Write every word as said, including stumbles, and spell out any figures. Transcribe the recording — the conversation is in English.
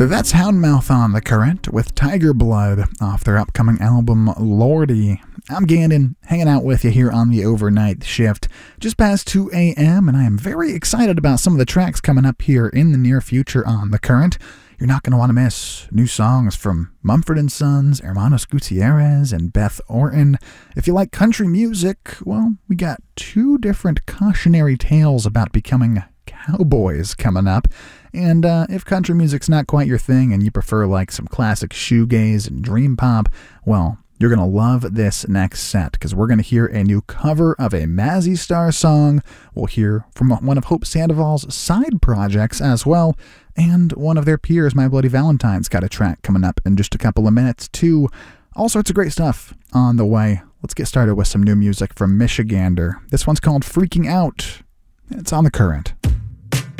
That's Houndmouth on the Current with Tiger Blood off their upcoming album Lordy. I'm Gandon, hanging out with you here on the overnight shift, just past two a.m., and I am very excited about some of the tracks coming up here in the near future on the Current. You're not going to want to miss new songs from Mumford and Sons, Hermanos Gutierrez, and Beth Orton. If you like country music, well, we got two different cautionary tales about becoming cowboys coming up. And uh, if country music's not quite your thing and you prefer like some classic shoegaze and dream pop, well, you're going to love this next set because we're going to hear a new cover of a Mazzy Star song. We'll hear from one of Hope Sandoval's side projects as well. And one of their peers, My Bloody Valentine's, got a track coming up in just a couple of minutes too. All sorts of great stuff on the way. Let's get started with some new music from Michigander. This one's called Freaking Out. It's on the Current.